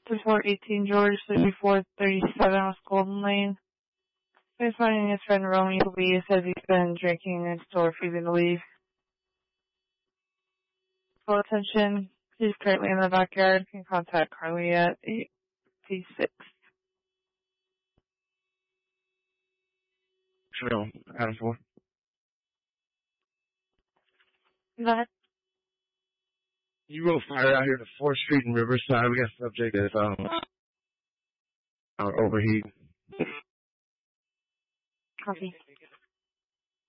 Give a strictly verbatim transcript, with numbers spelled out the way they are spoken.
thirty-four eighteen George, thirty-four thirty-seven West Golden Lane. He's finding his friend Romy Lee says he's been drinking next door, refusing to leave. Full attention. He's currently in the backyard. You can contact Carly at eight six. Sure, Adam four. That. You roll fire out here to fourth Street in Riverside. We got subject that's um, uh, overheat. Copy.